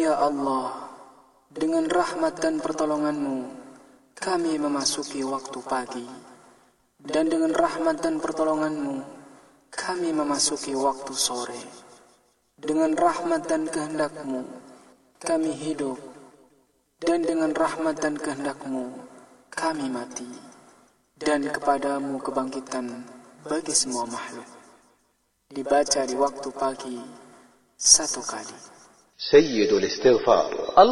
Ya Allah, dengan rahmat dan pertolongan-Mu, kami memasuki waktu pagi. Dan dengan rahmat dan pertolongan-Mu, kami memasuki waktu sore. Dengan rahmat dan kehendak-Mu, kami hidup. Dan dengan rahmat dan kehendak-Mu, kami mati. Dan kepadamu kebangkitan bagi semua makhluk. Dibaca di waktu pagi 1 kali. سيد الاستغفار